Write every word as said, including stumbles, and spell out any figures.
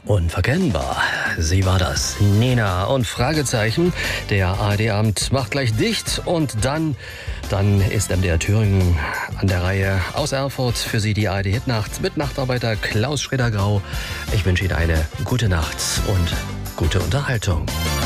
Unverkennbar. Sie war das. Nena und Fragezeichen. Der A R D-Abend macht gleich dicht und dann, dann ist M D R Thüringen an der Reihe aus Erfurt. Für Sie die A R D-Hitnacht mit Nachtarbeiter Klaus Schröder-Grau. Ich wünsche Ihnen eine gute Nacht und gute Unterhaltung.